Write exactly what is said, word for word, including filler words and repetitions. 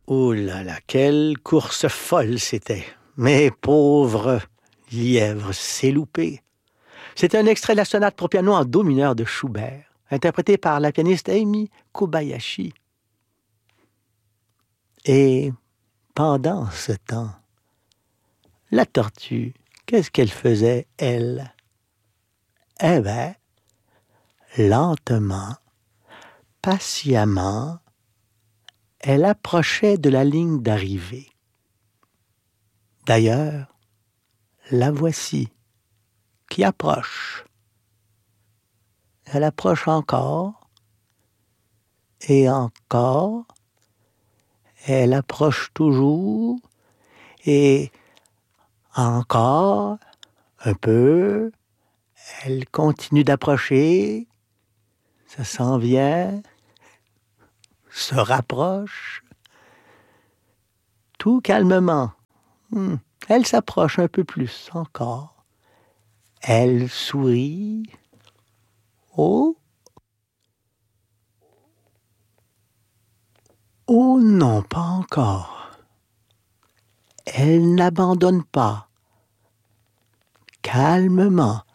Oh là là, quelle course folle c'était! Mais pauvre lièvre, s'est loupé. C'était un extrait de la sonate pour piano en do mineur de Schubert, interprété par la pianiste Amy Kobayashi. Et pendant ce temps, la tortue, qu'est-ce qu'elle faisait, elle? Eh bien, lentement, patiemment, elle approchait de la ligne d'arrivée. D'ailleurs, la voici, qui approche. Elle approche encore, et encore, elle approche toujours, et encore, un peu, elle continue d'approcher, ça s'en vient, se rapproche, tout calmement. Hmm. Elle s'approche un peu plus encore. Elle sourit. Oh! Oh non, pas encore. Elle n'abandonne pas. Calmement,